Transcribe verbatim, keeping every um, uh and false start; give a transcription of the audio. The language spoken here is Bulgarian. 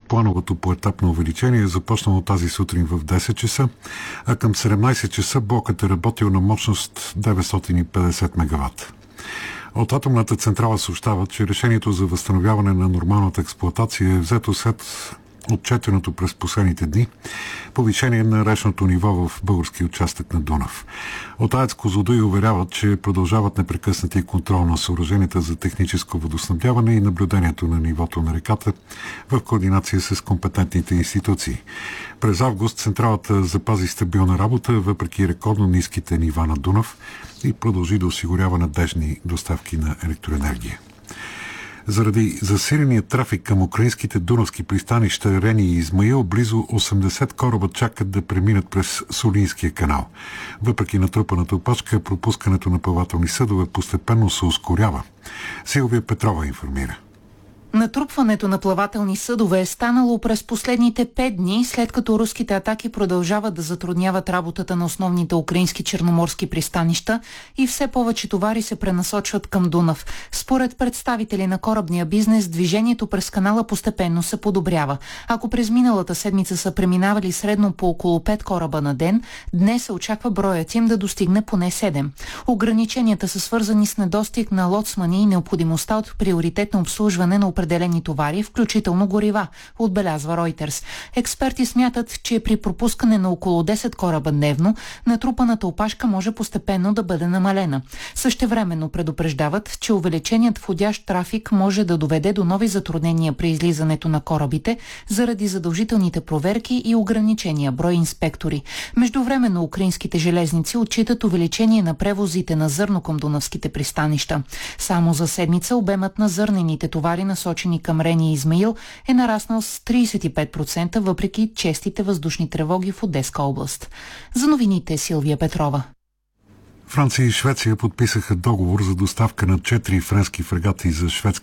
плановото поетапно увеличение е започнало тази сутрин в десет часа, а към седемнайсет часа блокът е работил на мощност деветстотин и петдесет мегавата. От атомната централа съобщават, че решението за възстановяване на нормалната експлоатация е взето след отчетеното през последните дни повишение на речното ниво в български участък на Дунав. От АЕЦ Козлодуй уверяват, че продължават непрекъснати контрол на съоръженията за техническо водоснабдяване и наблюдението на нивото на реката в координация с компетентните институции. През август централата запази стабилна работа въпреки рекордно ниските нива на Дунав и продължи да осигурява надежни доставки на електроенергия. Заради засиления трафик към украинските дунавски пристанища Рени и Измаил, близо осемдесет кораба чакат да преминат през Солинския канал. Въпреки натрупаната опашка, пропускането на плавателни съдове постепенно се ускорява. Силвия Петрова информира. Натрупването на плавателни съдове е станало през последните пет дни, след като руските атаки продължават да затрудняват работата на основните украински черноморски пристанища и все повече товари се пренасочват към Дунав. Според представители на корабния бизнес, движението през канала постепенно се подобрява. Ако през миналата седмица са преминавали средно по около пет кораба на ден, днес се очаква броят им да достигне поне седем. Ограниченията са свързани с недостиг на лоцмани и необходимостта от приоритетно обслужване на определени товари, включително горива, отбелязва Reuters. Експерти смятат, че при пропускане на около десет кораба дневно, натрупаната опашка може постепенно да бъде намалена. Същевременно предупреждават, че увеличеният входящ трафик може да доведе до нови затруднения при излизането на корабите заради задължителните проверки и ограничения брой инспектори. Междувременно украинските железници отчитат увеличение на превозите на зърно към дунавските пристанища. Само за седмица обемът на зърнените товари на насочени към Рени и Измаил, е нараснал с трийсет и пет процента въпреки честите въздушни тревоги в Одеска област. За новините Силвия Петрова. Франция и Швеция подписаха договор за доставка на четири френски фрегати за шведски